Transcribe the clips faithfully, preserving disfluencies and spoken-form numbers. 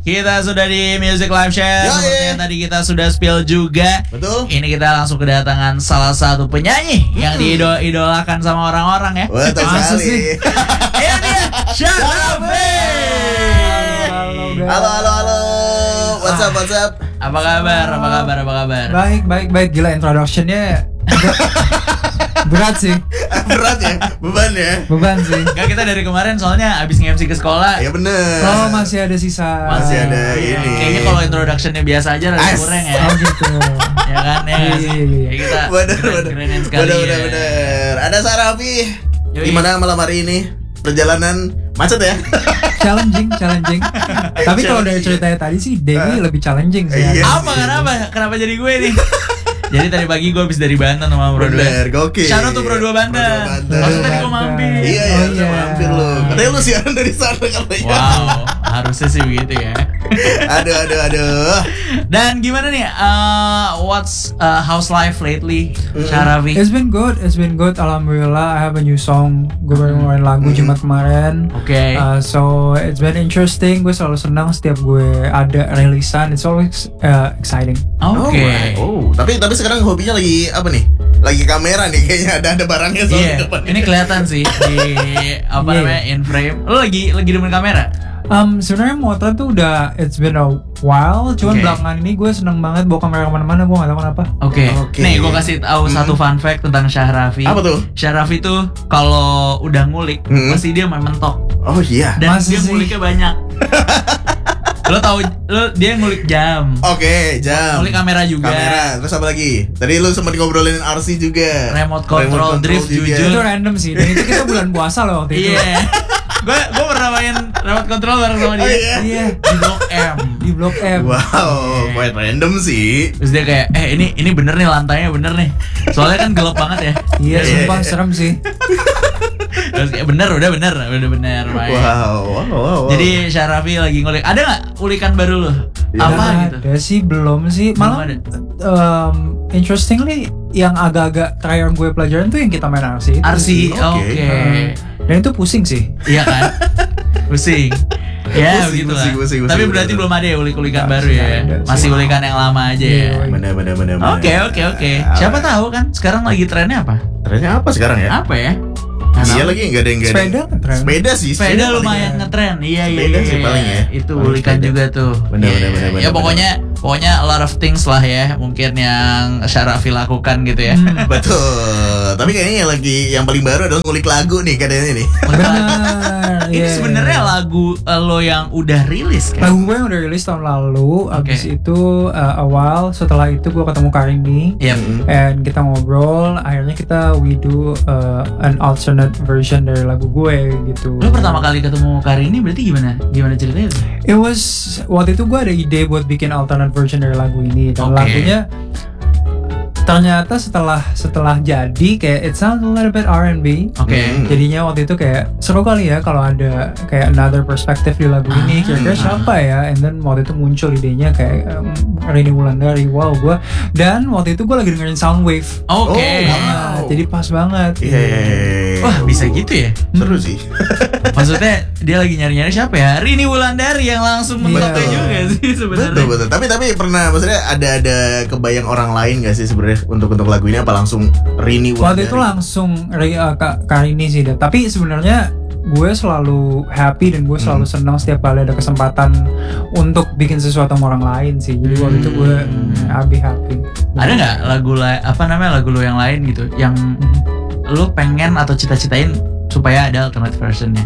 Kita sudah di Music Live Share. Yoi. Seperti yang tadi kita sudah spill juga. Betul. Ini kita langsung kedatangan salah satu penyanyi hmm. yang diidolakan sama orang-orang ya. Betul Masa sekali. sih? Ini dia Syarafi. Halo halo halo. What's up what's up? Apa kabar? Apa kabar? Apa kabar? Baik, baik, baik. Gila introduction-nya berat sih. Berat ya? Beban ya? Beban sih. Enggak, kita dari kemarin soalnya abis nge-M C ke sekolah. Ya bener. Oh, masih ada sisa. Masih ada Iya, ini. Kayaknya kalau introduction-nya biasa aja rada As. kurang ya. Oh gitu. Ya kan ya. Iya, iya, iya. Ya, kita Bener keren- bener. kerenin sekali. Bener ya. bener bener. Ada Syarafi. Yoi. Gimana malam hari ini? Perjalanan macet ya? Challenging, challenging. Tapi kalau dari ceritanya tadi sih Dewi Uh, lebih challenging sih. iya. ya. Apa kenapa? Kenapa jadi gue nih? Jadi tadi pagi gue habis dari Banten sama Bro dua. Bener, gokil. Shout out tuh Bro dua Banten. Bro dua Banten. Maksudnya tadi gue mampir. Iya Oh, iya, iya. sama hampir lu. Katanya lu siaran dari sana kalau ya. Wow, harusnya sih begitu ya. Aduh aduh aduh. Dan gimana nih? Uh, what's uh, how's life lately, Syarafi? It's been good, it's been good. Alhamdulillah, I have a new song. Gue baru ngeluarin lagu Jumat kemarin. Oke. Uh, so it's been interesting. Gue selalu senang setiap gue ada rilisan. It's always uh, exciting. Oke. Alright. Oh, tapi tapi sekarang hobinya lagi apa nih? Lagi kamera nih kayaknya ada ada barangnya soalnya Iya, depan. ini kelihatan sih di apa Iya. namanya in frame. Lo lagi lagi demen kamera? Um, sebenarnya motret tuh udah it's been a while. Cuman Oke. belakangan ini gue seneng banget bawa kamera kemana-mana. Gue gak tahu kenapa. Oke. Oke. Nih gue kasih tahu Hmm. satu fun fact tentang Syarafi. Apa tuh? Syarafi tuh kalau udah ngulik Hmm. pasti dia main mentok. Oh iya. Dan Masa dia sih? nguliknya banyak. Lo tahu lo dia ngulik jam. Oke, jam. Ngulik kamera juga. Kamera, terus apa lagi? Tadi lu sempat ngobrolin R C juga. Remote control, drift, juga. jujur. Itu random sih. Dan itu kita bulan puasa loh waktu itu. Iya. Gue gue pernah main remote control bareng sama dia. Oh, iya? Iya. Di Blok M. Di Blok M. Wow, quite random sih. Terus dia kayak, eh ini ini bener nih lantainya bener nih. Soalnya kan gelap banget ya. Iya, Iya, sumpah iya. serem sih. Terus kayak bener, udah bener, udah bener. main. Wow, wow, wow. wow. Jadi Syarafi lagi ngulik. Ada nggak ulikan baru lo? Ya, Apa Nggak gitu? ada sih, belum sih. Belum Malah ada. um, interestingly yang agak-agak terakhir gue pelajaran tuh yang kita main R C itu. R C, Oke. oke. Uh, dan itu pusing sih. Iya kan? Pusing. Ya Pusing, begitu lah. pusing, pusing, Tapi pusing, berarti bener. belum ada ya ulik-ulikan Nggak baru sih, ya. nggak ada Masih sih. ulikan yang lama aja ya. Iya. Bener bener bener. bener. Oke oke oke. Siapa tahu kan sekarang lagi trennya apa? Trennya apa sekarang ya? Apa ya? Nggak Iya tahu. lagi nggak ada yang nggak ada. Sepeda ngetren. Sepeda sih. Sepeda paling lumayan ya. ngetren. Iya iya Sepeda iya. sih iya. paling ya. Itu Paling ulikan sepeda. juga tuh. Bener, Iya. bener, bener, Ya bener, pokoknya pokoknya a lot of things lah ya mungkin yang Syarafi lakukan gitu ya. Hmm. Betul. Tapi kayaknya yang lagi yang paling baru adalah ngulik lagu nih katanya nih. Benar. Ini iya. sebenarnya lagu eh, lo yang udah rilis kan? Lagu gue yang udah rilis tahun lalu. Abis Oke. itu uh, awal setelah itu gue ketemu Karini. Iya. Mm-mm. And kita ngobrol, akhirnya kita we do uh, an alternate version dari lagu gue gitu. Lo pertama kali ketemu Karini berarti gimana? Gimana ceritanya? tuh? It was waktu itu gue ada ide buat bikin alternate version dari lagu ini dan Oke. lagunya ternyata setelah setelah jadi kayak it sounds a little bit R and B. Oke. Hmm. Jadinya waktu itu kayak seru kali ya kalau ada kayak another perspective di lagu ini. Ah. Kira-kira siapa ya? And then waktu itu muncul idenya kayak um, Rini Wulandari. Wow, gue dan waktu itu gue lagi dengerin Soundwave. Oke. Oh, wow. Nah, jadi pas banget. Iya. iya, iya. Wah bisa gitu ya? Seru sih. Maksudnya dia lagi nyari-nyari siapa ya? Rini Wulandari yang langsung mentoknya Iya. juga sih sebenarnya. Betul betul. Tapi tapi pernah maksudnya ada ada kebayang orang lain nggak sih sebenarnya untuk untuk lagu ini apa langsung Rini Wulandari? Waktu itu langsung Ri- uh, Kak Karini sih deh. Tapi sebenarnya gue selalu happy dan gue selalu Hmm. senang setiap kali ada kesempatan untuk bikin sesuatu sama orang lain sih. Jadi waktu itu gue Hmm. mm, I'll be happy. Ada nggak lagu la- apa namanya lagu lo yang lain gitu yang lo pengen atau cita-citain supaya ada alternate versionnya?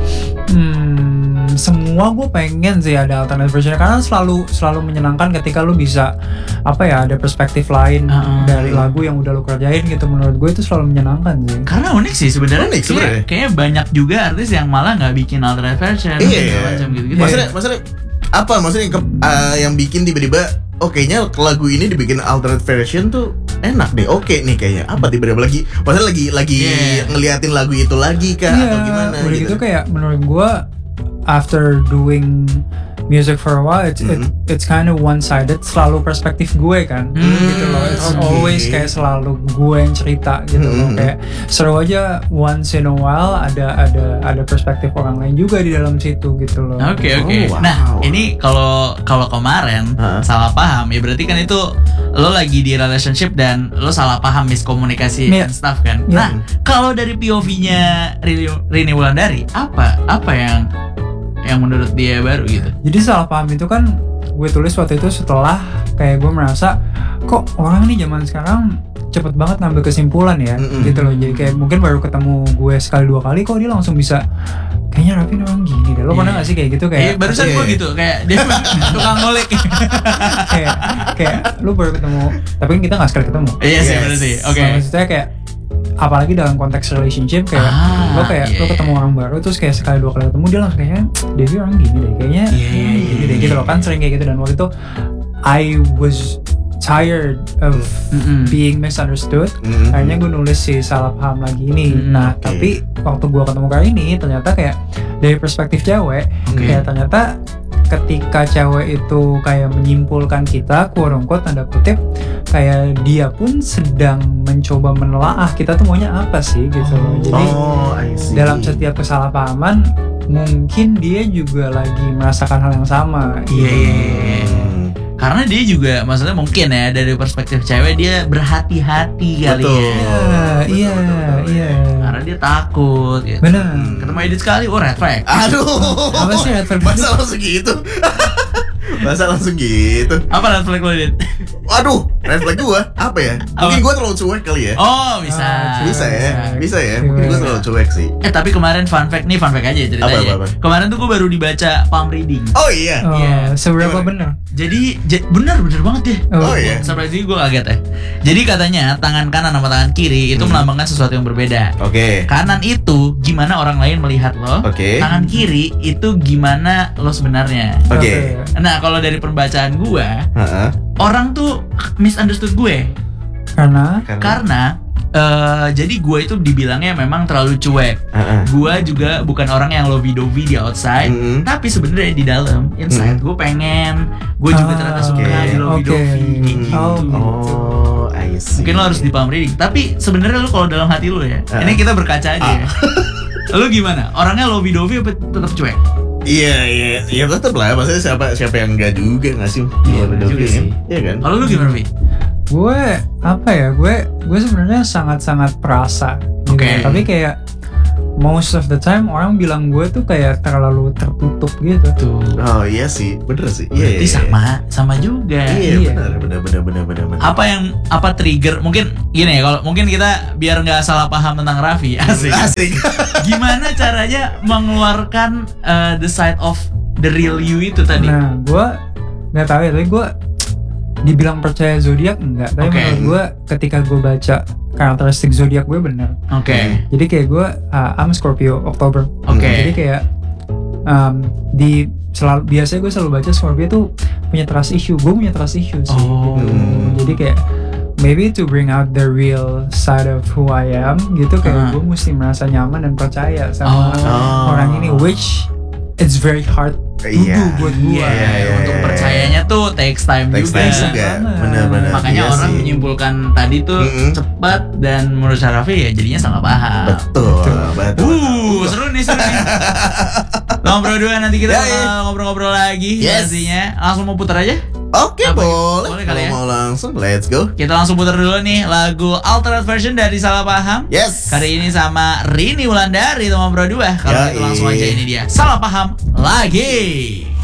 Hmm, semua gue pengen sih ada alternate versionnya karena selalu selalu menyenangkan ketika lu bisa apa ya ada perspektif lain Ah. dari lagu yang udah lu kerjain gitu. Menurut gue itu selalu menyenangkan sih. Karena unik sih sebenarnya. Unik Kayak- sebenarnya. Kayaknya banyak juga artis yang malah nggak bikin alternate version. Iya. segala macam gitu-gitu. Maksudnya maksudnya apa maksudnya yang, ke- uh, yang bikin tiba-tiba oh kayaknya lagu ini dibikin alternate version tuh enak deh. Oke nih kayaknya apa tiba-tiba lagi maksudnya lagi lagi Yeah. ngeliatin lagu itu lagi kah atau gimana udah gitu kayak menurut gue after doing music for a while, it's it, Mhm. it's kind of one sided. Selalu perspektif gue kan, Hmm, gitu loh. It's oke. always kayak selalu gue yang cerita gitu loh. Mhm. Kayak seru aja once in a while ada ada ada perspektif orang lain juga di dalam situ gitu loh. Oke oke. Oh, wow. Nah ini kalau kalau kemarin Hah? salah paham ya berarti kan itu lo lagi di relationship dan lo salah paham miskomunikasi Iya. and stuff kan. Iya. Nah kalau dari P O V-nya Rini, Rini Wulandari apa apa yang yang menurut dia baru gitu? Jadi salah paham itu kan gue tulis waktu itu setelah kayak gue merasa kok orang nih zaman sekarang cepet banget ngambil kesimpulan ya, Mm-mm. gitu loh. Jadi kayak mungkin baru ketemu gue sekali dua kali kok dia langsung bisa kayaknya Raffi orang gini deh. Lo Iya. pernah gak sih kayak gitu Eh kayak barusan Iya. gue gitu kayak dia tukang ngulik. kayak kayak lu baru ketemu tapi kan kita nggak sekali ketemu. Iya sih Yes. bener sih. Oke. Nah, maksudnya kayak apalagi dalam konteks relationship kayak Ah, lo kayak iya, lo ketemu iya. orang baru terus kayak sekali dua kali ketemu dia langsung kayaknya Devi orang gini deh kayaknya Iya, iya, hmm, gini iya, deh gitu iya. loh kan sering kayak gitu dan waktu itu I was tired of Mm-mm. being misunderstood. Mhm. Akhirnya gue nulis si salah paham lagi ini. Hmm, nah oke. tapi waktu gue ketemu kali ini ternyata kayak dari perspektif cewek Oke. kayak ternyata ketika cewek itu kayak menyimpulkan kita quote unquote tanda kutip kayak dia pun sedang mencoba menelaah kita tuh maunya apa sih gitu loh. Jadi Oh, I see. dalam setiap kesalahpahaman mungkin dia juga lagi merasakan hal yang sama. Iya, iya, iya. Hmm. Karena dia juga maksudnya mungkin ya dari perspektif cewek dia berhati-hati kali Betul. ya. Iya, Betul, iya, betul, iya. Karena dia takut gitu. Benar. Ketemu edit sekali, oh red flag. Aduh. Apa sih red flag? Masa langsung gitu? Masa langsung gitu? Apa red flag lo, Dit? Waduh, red flag gua apa ya? Mungkin Apa? gua terlalu cuek kali ya. Oh, bisa. Ah, Bisa ya, bisa ya. Bisa. Mungkin gua terlalu cuek sih. Eh, tapi kemarin fun fact nih, fun fact aja ceritanya. Apa, apa, apa? Kemarin tuh gue baru dibaca palm reading. Oh iya. Oh, Iya. seberapa Gimana? benar? Jadi j- bener bener banget deh. Oh, iya. Surprise gue kaget ya. Jadi katanya tangan kanan sama tangan kiri itu Hmm. melambangkan sesuatu yang berbeda. Oke. Kanan itu gimana orang lain melihat lo. Oke. Tangan kiri itu gimana lo sebenarnya. Oke. Nah kalau dari pembacaan gue, Heeh. orang tuh misunderstood gue Karena karena eh, jadi gue itu dibilangnya memang terlalu cuek. Heeh. Gue juga bukan orang yang lovey-dovey di outside, Mm-mm. tapi sebenarnya di dalam inside gue pengen, gue juga Ah, ternyata suka oke. di lovey-dovey Oke. kayak gitu. Oh, Oh, I see. Mungkin lo harus di palm reading, tapi sebenarnya lo kalau dalam hati lo ya, Ah. ini kita berkaca aja ya. Lo gimana? Orangnya lovey-dovey apa tetap cuek? Iya, iya, iya tetap lah. Maksudnya siapa siapa yang enggak juga nggak sih? Iya, Iya, juga sih. Iya kan? Kalau lo gimana, Vi? gue apa ya? Gue gue sebenarnya sangat-sangat perasa. Gitu. Oke. Tapi kayak most of the time orang bilang gue tuh kayak terlalu tertutup gitu. Tuh. Oh iya sih, bener sih. Iya, Berarti iya, sama, sama juga. Iya, Iya. benar, benar, benar, benar, benar, benar. Apa yang apa trigger? Mungkin gini ya, kalau mungkin kita biar nggak salah paham tentang Raffi, asik. Asik. Gimana caranya mengeluarkan uh, the side of the real you itu tadi? Nah, gue nggak tahu ya, tapi gue dibilang percaya zodiak enggak. Tapi Oke. menurut gue ketika gue baca karakteristik zodiak gue bener. Oke. Jadi kayak gue, uh, I'm Scorpio Oktober. Oke. Jadi kayak um, di selalu biasanya gue selalu baca Scorpio tuh punya trust issue. Gue punya trust issue sih. Oh. Gitu. Jadi kayak maybe to bring out the real side of who I am gitu kayak Uh-huh. gue mesti merasa nyaman dan percaya sama Oh. orang ini, which it's very hard to do Iya. buat gue. Iya, Iya, iya, untuk iya. percayanya tuh takes time Takes juga. time Bisa juga. banget. Benar-benar. Makanya Iya orang sih. menyimpulkan tadi tuh Mm-mm. cepat dan menurut Raffi ya jadinya salah paham. Betul, betul. Uh, seru nih, seru nih. Ngobrol dua nanti kita Ya, bakal ya. ngobrol-ngobrol lagi Yes. pastinya. Langsung mau putar aja? Oke, Apa? boleh. Boleh kali Kalau ya? mau langsung, let's go. Kita langsung putar dulu nih lagu alternate version dari Salah Paham. Yes. Kali ini sama Rini Wulandari teman Bro dua. Kalau Yoi. gitu langsung aja ini dia Salah Paham lagi.